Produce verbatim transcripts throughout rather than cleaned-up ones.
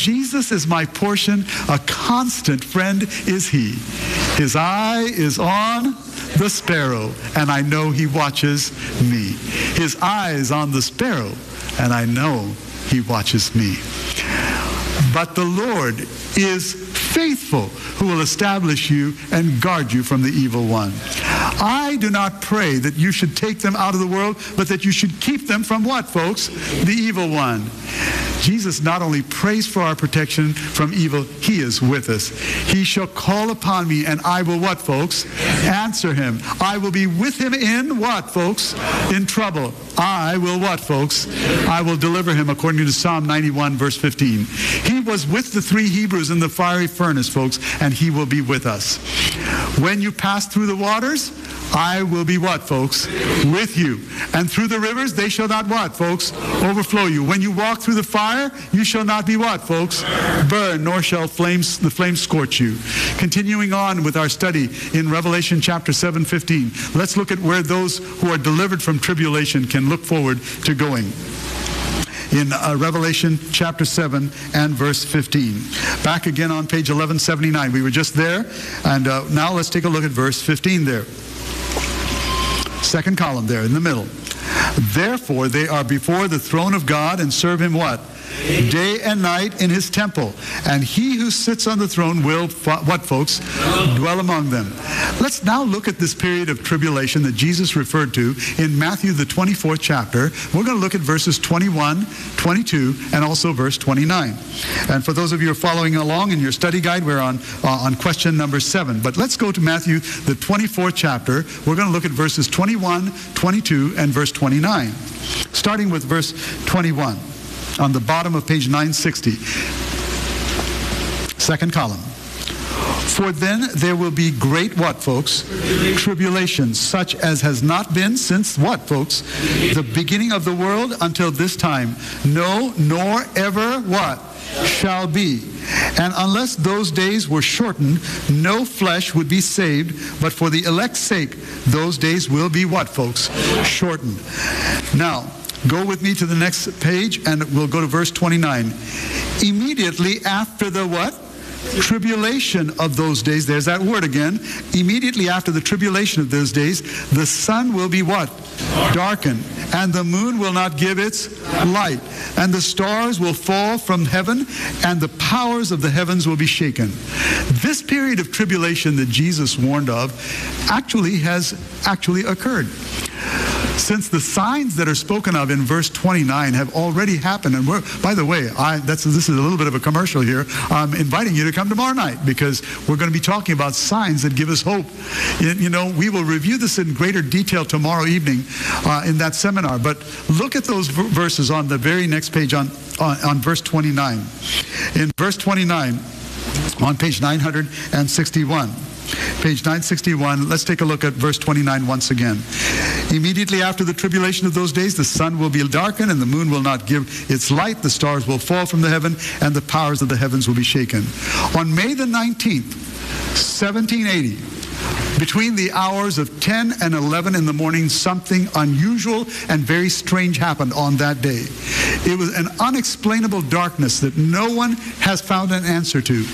Jesus is my portion, a constant friend is he. His eye is on the sparrow, and I know he watches me. His eye is on the sparrow, and I know he watches me. But the Lord is faithful, who will establish you and guard you from the evil one. I do not pray that you should take them out of the world, but that you should keep them from what, folks? The evil one. Jesus not only prays for our protection from evil, he is with us. He shall call upon me, and I will what, folks? Answer him. I will be with him in what, folks? In trouble. I will what, folks? I will deliver him, according to Psalm ninety-one, verse fifteen. He was with the three Hebrews in the fiery furnace, folks, and he will be with us. When you pass through the waters, I will be what, folks? With you. And through the rivers, they shall not what, folks? Overflow you. When you walk through the fire, you shall not be what, folks? Burn, nor shall flames, the flames scorch you. Continuing on with our study in Revelation chapter seven fifteen, let's look at where those who are delivered from tribulation can look forward to going. In uh, Revelation chapter seven and verse fifteen. Back again on page eleven seventy-nine. We were just there, and uh, now let's take a look at verse fifteen there. Second column there in the middle. Therefore they are before the throne of God and serve him what? Day and night in his temple. And he who sits on the throne will, what, folks? Dwell among them. Let's now look at this period of tribulation that Jesus referred to in Matthew, the twenty-fourth chapter. We're going to look at verses twenty-one, twenty-two, and also verse twenty-nine. And for those of you who are following along in your study guide, we're on, uh, on question number seven. But let's go to Matthew, the twenty-fourth chapter. We're going to look at verses twenty-one, twenty-two, and verse twenty-nine. Starting with verse twenty-one. On the bottom of page nine sixty. Second column. For then there will be great what, folks? Tribulation, such as has not been since what, folks? The beginning of the world until this time. No, nor ever what? Shall be. And unless those days were shortened, no flesh would be saved, but for the elect's sake, those days will be what, folks? Shortened. Now, go with me to the next page, and we'll go to verse twenty-nine. Immediately after the what? Tribulation of those days. There's that word again. Immediately after the tribulation of those days, the sun will be what? Darkened. And the moon will not give its light. And the stars will fall from heaven, and the powers of the heavens will be shaken. This period of tribulation that Jesus warned of actually has actually occurred. Since the signs that are spoken of in verse twenty-nine have already happened, and we're, by the way, I, that's, this is a little bit of a commercial here. I'm inviting you to come tomorrow night, because we're going to be talking about signs that give us hope. You, you know, we will review this in greater detail tomorrow evening uh, in that seminar. But look at those verses on the very next page on, on, on verse twenty-nine. In verse twenty-nine, on page nine sixty-one. Page nine sixty-one, let's take a look at verse twenty-nine once again. Immediately after the tribulation of those days, the sun will be darkened, and the moon will not give its light. The stars will fall from the heaven, and the powers of the heavens will be shaken. On May the nineteenth, seventeen eighty, between the hours of ten and eleven in the morning, something unusual and very strange happened on that day. It was an unexplainable darkness that no one has found an answer to.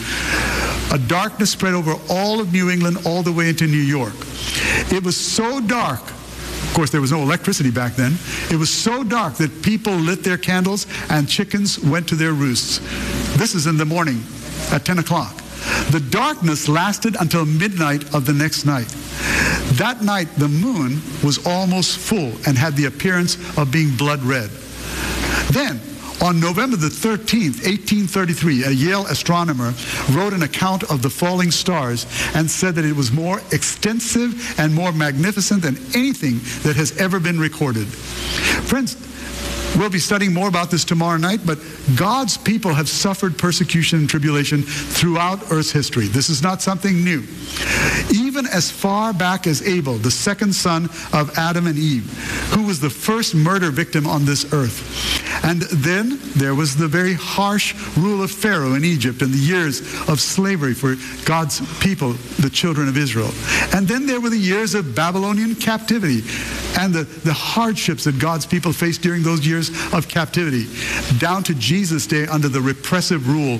A darkness spread over all of New England, all the way into New York. It was so dark. Of course, there was no electricity back then. It was so dark that people lit their candles and chickens went to their roosts. This is in the morning at ten o'clock. The darkness lasted until midnight of the next night. That night, the moon was almost full and had the appearance of being blood red. Then, on November the thirteenth, eighteen thirty-three, a Yale astronomer wrote an account of the falling stars and said that it was more extensive and more magnificent than anything that has ever been recorded. Friends, we'll be studying more about this tomorrow night, but God's people have suffered persecution and tribulation throughout Earth's history. This is not something new. Even as far back as Abel, the second son of Adam and Eve, who was the first murder victim on this earth. And then there was the very harsh rule of Pharaoh in Egypt and the years of slavery for God's people, the children of Israel. And then there were the years of Babylonian captivity and the, the hardships that God's people faced during those years of captivity, down to Jesus' day under the repressive rule